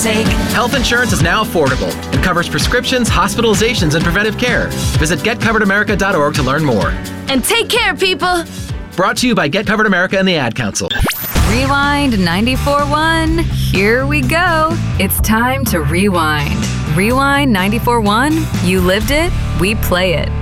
sake. Health insurance is now affordable and covers prescriptions, hospitalizations, and preventive care. Visit getcoveredamerica.org to learn more. And take care, people. Brought to you by Get Covered America and the Ad Council. Rewind 94.1. Here we go. It's time to rewind. Rewind 94.1. You lived it, we play it.